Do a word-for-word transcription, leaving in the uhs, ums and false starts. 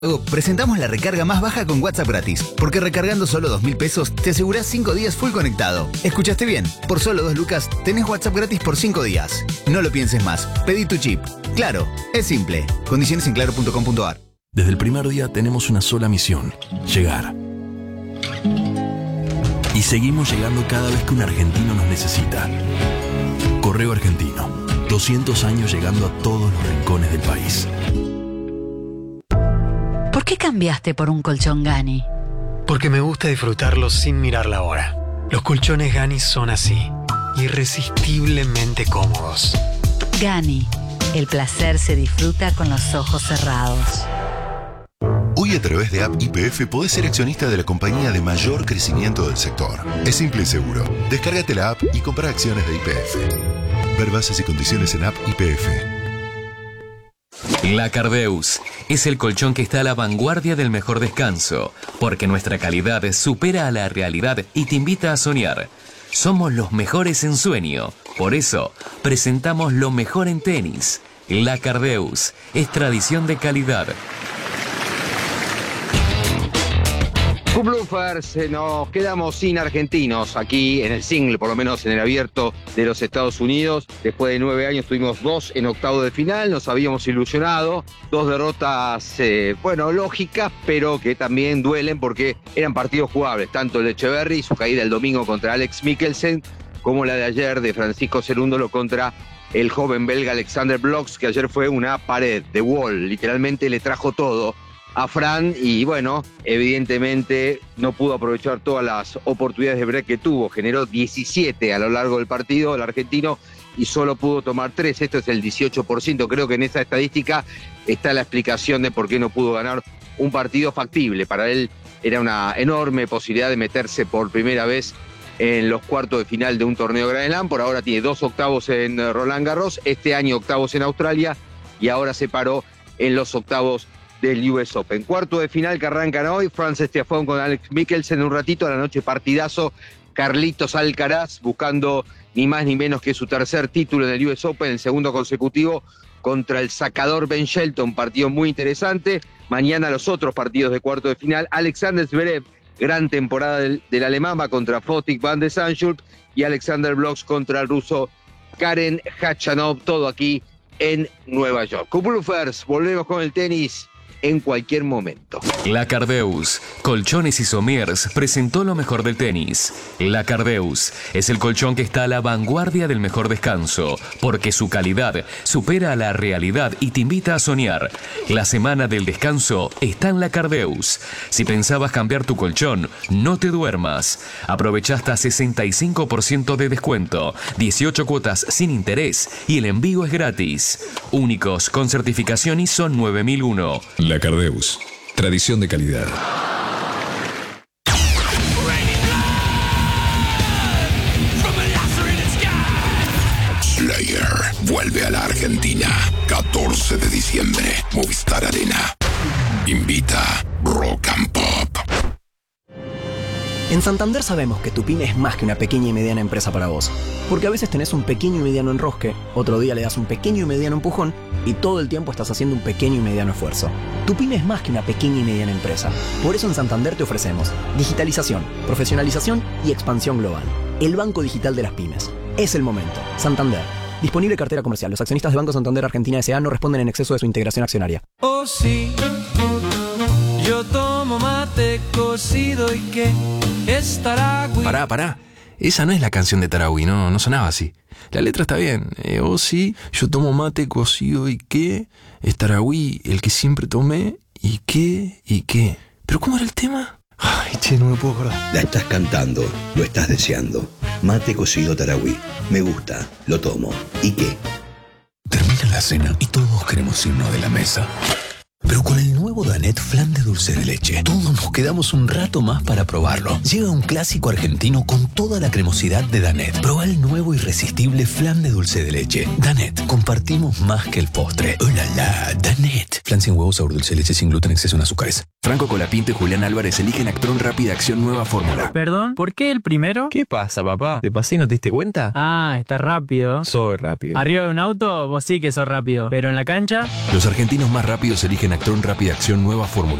Presentamos la recarga más baja con WhatsApp gratis, porque recargando solo dos mil pesos te asegurás cinco días full conectado. ¿Escuchaste bien? Por solo dos lucas tenés WhatsApp gratis por cinco días. No lo pienses más, pedí tu chip. Claro, es simple. Condiciones en claro punto com punto a r. Desde el primer día tenemos una sola misión: llegar. Y seguimos llegando cada vez que un argentino nos necesita. Correo Argentino, doscientos años llegando a todos los rincones del país. ¿Por qué cambiaste por un colchón Gani? Porque me gusta disfrutarlo sin mirar la hora. Los colchones Gani son así, irresistiblemente cómodos. Gani, el placer se disfruta con los ojos cerrados. Hoy a través de App Y P F podés ser accionista de la compañía de mayor crecimiento del sector. Es simple y seguro. Descárgate la app y compra acciones de Y P F. Ver bases y condiciones en App Y P F. La Cardeus es el colchón que está a la vanguardia del mejor descanso, porque nuestra calidad supera a la realidad y te invita a soñar. Somos los mejores en sueño, por eso presentamos lo mejor en tenis. La Cardeus es tradición de calidad. Bluffers, nos quedamos sin argentinos aquí en el single, por lo menos en el abierto de los Estados Unidos. Después de nueve años tuvimos dos en octavo de final, nos habíamos ilusionado. Dos derrotas, eh, bueno, lógicas, pero que también duelen porque eran partidos jugables. Tanto el de Echeverry, su caída el domingo contra Alex Mikkelsen, como la de ayer de Francisco Cerúndolo contra el joven belga Alexander Blocks, que ayer fue una pared de wall, literalmente le trajo todo a Fran y bueno, evidentemente no pudo aprovechar todas las oportunidades de break que tuvo. Generó diecisiete a lo largo del partido el argentino y solo pudo tomar tres. Esto es el dieciocho por ciento. Creo que en esa estadística está la explicación de por qué no pudo ganar un partido factible. Para él era una enorme posibilidad de meterse por primera vez en los cuartos de final de un torneo Grand Slam. Por ahora tiene dos octavos en Roland Garros, este año octavos en Australia y ahora se paró en los octavos del U S Open. Cuarto de final que arrancan hoy, Frances Tiafoe con Alex Mikkelsen en un ratito, a la noche partidazo, Carlitos Alcaraz buscando ni más ni menos que su tercer título en el U S Open, el segundo consecutivo contra el sacador Ben Shelton, partido muy interesante. Mañana los otros partidos de cuarto de final, Alexander Zverev, gran temporada del, del alemán, va contra Fotik van de Zandschulp y Alexander Blocks contra el ruso Karen Khachanov, todo aquí en Nueva York. Bluffers, volvemos con el tenis en cualquier momento. La Cardeus, Colchones y Somiers, presentó lo mejor del tenis. La Cardeus es el colchón que está a la vanguardia del mejor descanso, porque su calidad supera a la realidad y te invita a soñar. La semana del descanso está en La Cardeus. Si pensabas cambiar tu colchón, no te duermas. Aprovecha hasta sesenta y cinco por ciento de descuento, dieciocho cuotas sin interés y el envío es gratis. Únicos con certificación I S O nueve mil uno. La Cardeus, tradición de calidad. Slayer vuelve a la Argentina. catorce de diciembre, Movistar Arena. Invita Rock and Pop. En Santander sabemos que tu pyme es más que una pequeña y mediana empresa para vos. Porque a veces tenés un pequeño y mediano enrosque, otro día le das un pequeño y mediano empujón y todo el tiempo estás haciendo un pequeño y mediano esfuerzo. Tu pyme es más que una pequeña y mediana empresa. Por eso en Santander te ofrecemos digitalización, profesionalización y expansión global. El banco digital de las pymes. Es el momento. Santander. Disponible cartera comercial. Los accionistas de Banco Santander Argentina S A no responden en exceso de su integración accionaria. Oh sí, yo tomo mate cocido y que es Taragüí. Pará, pará. Esa no es la canción de Taragüí, no, no sonaba así. La letra está bien. Eh, oh sí, yo tomo mate cocido y qué. Es Taragüí, el que siempre tomé. ¿Y qué? ¿Y qué? ¿Pero cómo era el tema? Ay, che, no me puedo acordar. La estás cantando, lo estás deseando. Mate cocido Taragüí. Me gusta, lo tomo. ¿Y qué? Termina la cena y todos queremos irnos de la mesa. Pero con el nuevo Danet flan de dulce de leche, todos nos quedamos un rato más para probarlo. Llega un clásico argentino con toda la cremosidad de Danet. Proba el nuevo irresistible flan de dulce de leche. Danet, compartimos más que el postre. ¡Oh, la, la! Danet. Flan sin huevos, sabor dulce de leche, sin gluten, exceso en azúcares. Franco Colapinto y Julián Álvarez eligen Actron Rápida Acción Nueva Fórmula. Perdón, ¿por qué el primero? ¿Qué pasa, papá? ¿Te pasé y no te diste cuenta? Ah, está rápido. Soy rápido. Arriba de un auto, vos sí que sos rápido. Pero en la cancha... Los argentinos más rápidos eligen Enactron Rápida Acción Nueva Fórmula.